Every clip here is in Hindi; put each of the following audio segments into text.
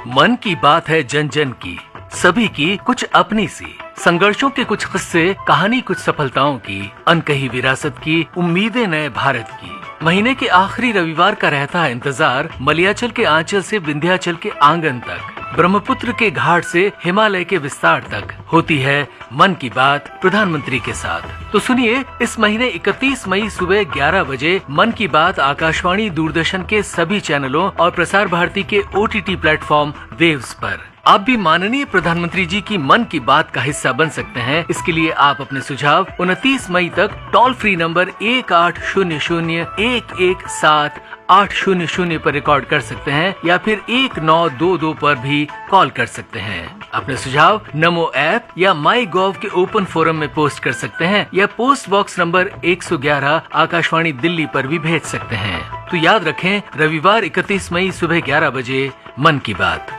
मन की बात है जन जन की, सभी की कुछ अपनी सी, संघर्षों के कुछ किस्से, कहानी कुछ सफलताओं की, अनकही विरासत की, उम्मीदें नए भारत की। महीने के आखिरी रविवार का रहता है इंतजार, मलयाचल के आंचल से विंध्याचल के आंगन तक, ब्रह्मपुत्र के घाट से हिमालय के विस्तार तक होती है मन की बात प्रधानमंत्री के साथ। तो सुनिए, इस महीने 31 मई सुबह 11 बजे मन की बात आकाशवाणी, दूरदर्शन के सभी चैनलों और प्रसार भारती के OTT प्लेटफॉर्म वेव्स पर। आप भी माननीय प्रधानमंत्री जी की मन की बात का हिस्सा बन सकते हैं। इसके लिए आप अपने सुझाव 29 मई तक टोल फ्री नंबर 1800-117-800 पर रिकॉर्ड कर सकते हैं या फिर 1922 पर भी कॉल कर सकते हैं। अपने सुझाव नमो ऐप या MyGov के ओपन फोरम में पोस्ट कर सकते हैं या post box number 111 Akashvani Delhi पर भी भेज सकते हैं। तो याद रखें, रविवार 31 मई सुबह 11 बजे मन की बात।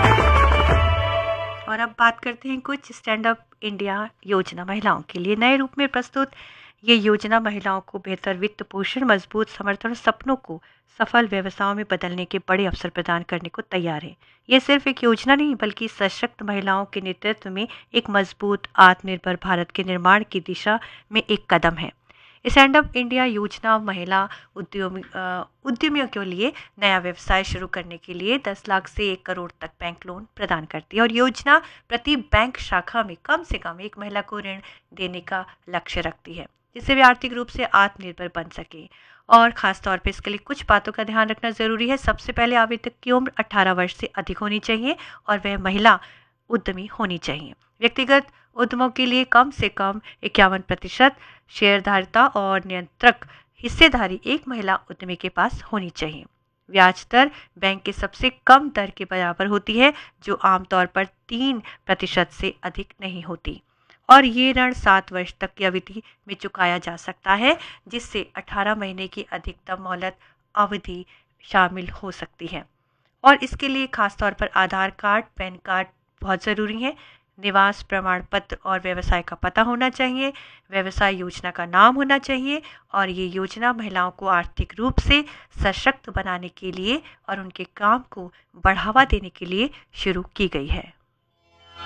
और अब बात करते हैं कुछ स्टैंड अप इंडिया योजना महिलाओं के लिए नए रूप में प्रस्तुत। ये योजना महिलाओं को बेहतर वित्त पोषण, मजबूत समर्थन और सपनों को सफल व्यवसायों में बदलने के बड़े अवसर प्रदान करने को तैयार है। ये सिर्फ एक योजना नहीं बल्कि सशक्त महिलाओं के नेतृत्व में एक मजबूत आत्मनिर्भर भारत के निर्माण की दिशा में एक कदम है। स्टैंड अप इंडिया योजना महिला उद्यमियों के लिए नया व्यवसाय शुरू करने के लिए 10 लाख से 1 करोड़ तक बैंक लोन प्रदान करती है और योजना प्रति बैंक शाखा में कम से कम एक महिला को ऋण देने का लक्ष्य रखती है, जिससे वे आर्थिक रूप से आत्मनिर्भर बन सके। और खास तौर पे इसके लिए कुछ बातों का ध्यान रखना जरूरी है। सबसे पहले आवेदक की उम्र 18 वर्ष से अधिक होनी चाहिए और वह महिला उद्यमी होनी चाहिए। व्यक्तिगत उद्यमों के लिए कम से कम 51% शेयरधारिता और नियंत्रक हिस्सेदारी एक महिला उद्यमी के पास होनी चाहिए। ब्याज दर बैंक के सबसे कम दर के बराबर होती है, जो आमतौर पर 3% से अधिक नहीं होती और ये ऋण 7 वर्ष तक की अवधि में चुकाया जा सकता है, जिससे 18 महीने की अधिकतम मोहलत अवधि शामिल हो सकती है। और इसके लिए खासतौर पर आधार कार्ड, पैन कार्ड बहुत ज़रूरी है। निवास प्रमाण पत्र और व्यवसाय का पता होना चाहिए। व्यवसाय योजना का नाम होना चाहिए और ये योजना महिलाओं को आर्थिक रूप से सशक्त बनाने के लिए और उनके काम को बढ़ावा देने के लिए शुरू की गई है।